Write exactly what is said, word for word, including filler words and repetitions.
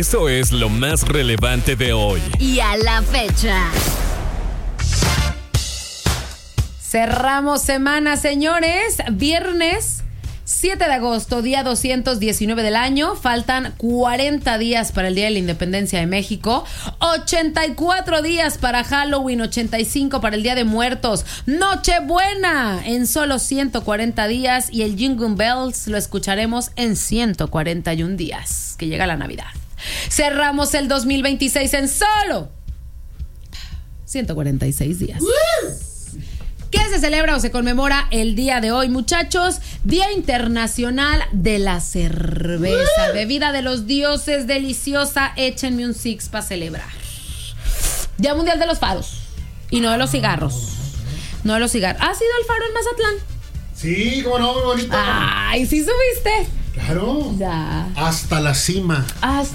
Eso es lo más relevante de hoy. Y a la fecha. Cerramos semana, señores. Viernes siete de agosto, día doscientos diecinueve del año. Faltan cuarenta días para el Día de la Independencia de México, ochenta y cuatro días para Halloween, ochenta y cinco para el Día de Muertos, Nochebuena en solo ciento cuarenta días y el Jingle Bells lo escucharemos en ciento cuarenta y un días, que llega la Navidad. Cerramos el dos mil veintiséis en solo ciento cuarenta y seis días. ¿Qué se celebra o se conmemora el día de hoy, muchachos? Día Internacional de la Cerveza, uh. bebida de los dioses, deliciosa. Échenme un six para celebrar. Día Mundial de los Faros y no de los cigarros. No de los cigarros. ¿Has ido al faro en Mazatlán? Sí, cómo no, muy bonito. Ay, ¿sí subiste? Claro. Ya. Hasta la cima. Hasta